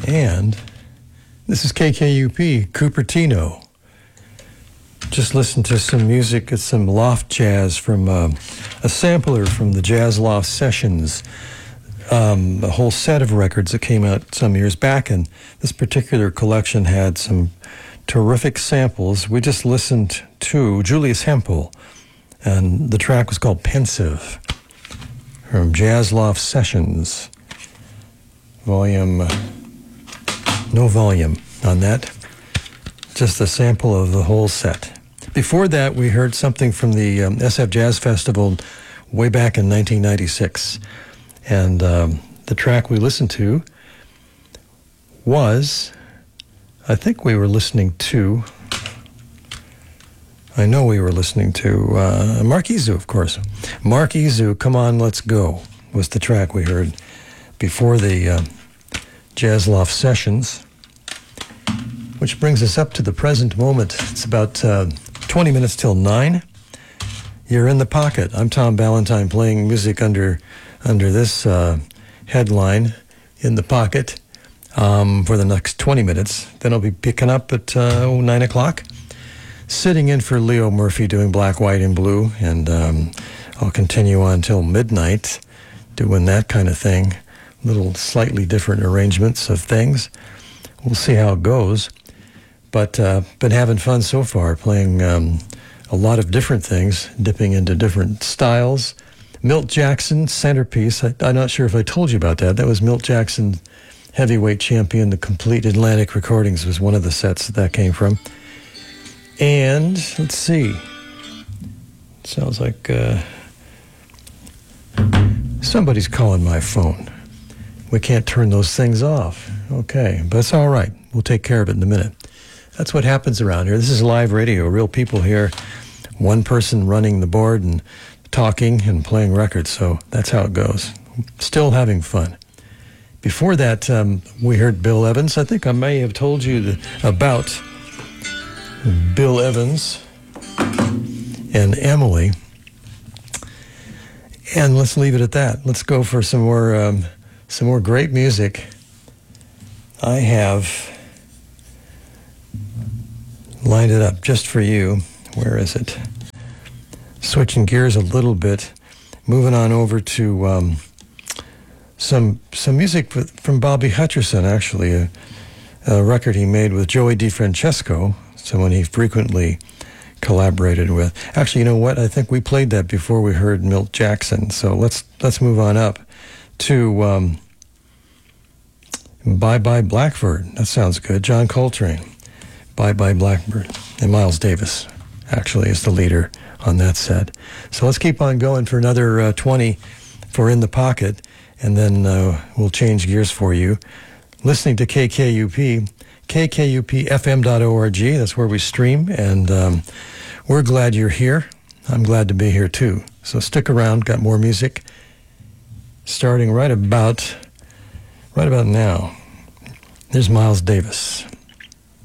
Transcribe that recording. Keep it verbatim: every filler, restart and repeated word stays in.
And this is K K U P, Cupertino. Just listened to some music, it's some loft jazz from uh, a sampler from the Jazz Loft Sessions, um, a whole set of records that came out some years back, and this particular collection had some terrific samples. We just listened to Julius Hempel, and the track was called Pensive from Jazz Loft Sessions, volume, no volume on that, just a sample of the whole set. Before that, we heard something from the um, S F Jazz Festival way back in nineteen ninety-six. And um, the track we listened to was, I think we were listening to, I know we were listening to uh, Mark Izu, of course. Mark Izu, Come On, Let's Go, was the track we heard before the uh, Jazz Loft Sessions, which brings us up to the present moment. It's about uh, twenty minutes till nine. You're in the pocket. I'm Tom Ballantyne, playing music under under this uh, headline, In the Pocket, um, for the next twenty minutes. Then I'll be picking up at uh, nine o'clock, sitting in for Leo Murphy doing Black, White, and Blue, and um, I'll continue on till midnight doing that kind of thing. Little slightly different arrangements of things. We'll see how it goes. But uh, been having fun so far, playing um, a lot of different things, dipping into different styles. Milt Jackson, Centerpiece. I, I'm not sure if I told you about that. That was Milt Jackson, heavyweight champion. The Complete Atlantic Recordings was one of the sets that that came from. And let's see. Sounds like uh, somebody's calling my phone. We can't turn those things off. Okay, but it's all right. We'll take care of it in a minute. That's what happens around here. This is live radio, real people here. One person running the board and talking and playing records, so that's how it goes. Still having fun. Before that, um, we heard Bill Evans. I think I may have told you the, about Bill Evans and Emily. And let's leave it at that. Let's go for some more, um, some more great music. I have lined it up just for you. Where is it? Switching gears a little bit, moving on over to um, some some music from Bobby Hutcherson, actually, a, a record he made with Joey DeFrancesco, someone he frequently collaborated with. Actually, you know what? I think we played that before we heard Milt Jackson, so let's let's move on up to um, Bye Bye Blackbird. That sounds good. John Coltrane. Bye Bye Blackbird. And Miles Davis, actually, is the leader on that set. So let's keep on going for another uh, twenty for In the Pocket, and then uh, we'll change gears for you. Listening to K K U P, K K U P F M dot org. That's where we stream, and um, we're glad you're here. I'm glad to be here, too. So stick around. Got more music starting right about, right about now. There's Miles Davis.